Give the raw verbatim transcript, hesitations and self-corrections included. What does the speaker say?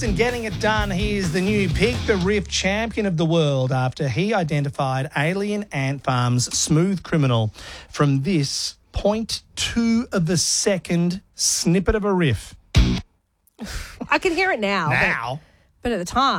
fast and getting it done. Here's the new Pick the Riff champion of the world after he identified Alien Ant Farm's Smooth Criminal from this point two of a second snippet of a riff. I can hear it now. Now? But, but at the time.